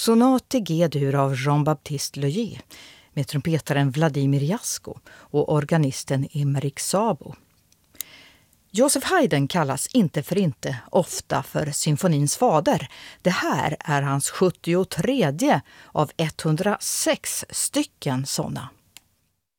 Sonate G-dur av Jean-Baptiste Leger med trumpetaren Vladimir Jasko och organisten Emerick Szabo. Joseph Haydn kallas inte för inte ofta för symfonins fader. Det här är hans 73 av 106 stycken sådana.